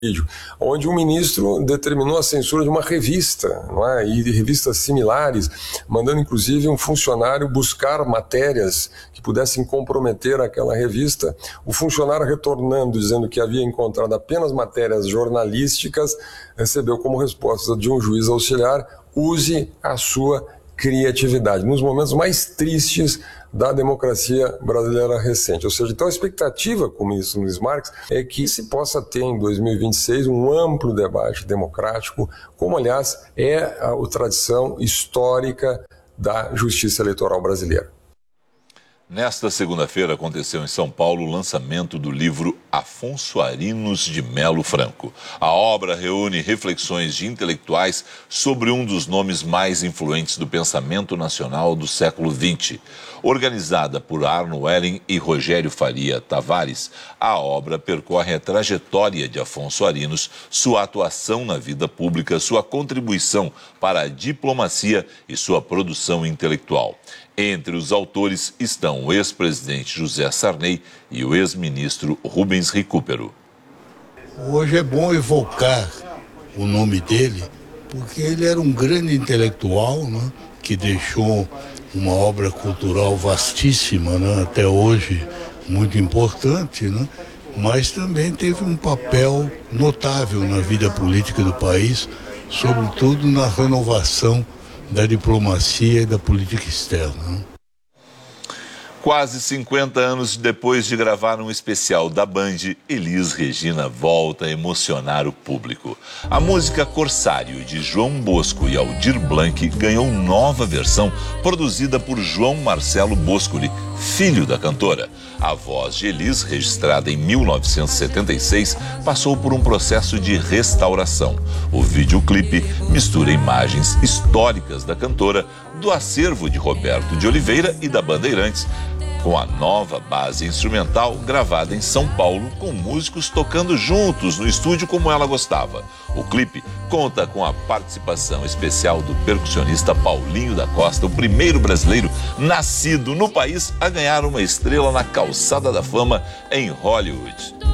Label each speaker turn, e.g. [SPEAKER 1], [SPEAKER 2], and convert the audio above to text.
[SPEAKER 1] vídeo, onde um ministro determinou a censura de uma revista, não é? E de revistas similares, mandando inclusive um funcionário buscar matérias que pudessem comprometer aquela revista. O funcionário, retornando, dizendo que havia encontrado apenas matérias jornalísticas, recebeu como resposta de um juiz auxiliar: use a sua criatividade, nos momentos mais tristes da democracia brasileira recente. Ou seja, então a expectativa com o ministro Nunes Marques é que se possa ter em 2026 um amplo debate democrático, como aliás é a tradição histórica da justiça eleitoral brasileira.
[SPEAKER 2] Nesta segunda-feira aconteceu em São Paulo o lançamento do livro Afonso Arinos de Melo Franco. A obra reúne reflexões de intelectuais sobre um dos nomes mais influentes do pensamento nacional do século XX. Organizada por Arno Wellen e Rogério Faria Tavares, a obra percorre a trajetória de Afonso Arinos, sua atuação na vida pública, sua contribuição para a diplomacia e sua produção intelectual. Entre os autores estão o ex-presidente José Sarney e o ex-ministro Rubens Recupero.
[SPEAKER 3] Hoje é bom evocar o nome dele, porque ele era um grande intelectual, né, que deixou uma obra cultural vastíssima, né, até hoje muito importante, né, mas também teve um papel notável na vida política do país, sobretudo na renovação da diplomacia e da política externa.
[SPEAKER 2] Quase 50 anos depois de gravar um especial da Band, Elis Regina volta a emocionar o público. A música Corsário, de João Bosco e Aldir Blanc, ganhou nova versão produzida por João Marcelo Boscoli, filho da cantora. A voz de Elis, registrada em 1976, passou por um processo de restauração. O videoclipe mistura imagens históricas da cantora, do acervo de Roberto de Oliveira e da Bandeirantes, com a nova base instrumental gravada em São Paulo, com músicos tocando juntos no estúdio como ela gostava. O clipe conta com a participação especial do percussionista Paulinho da Costa, o primeiro brasileiro nascido no país a ganhar uma estrela na Calçada da Fama em Hollywood.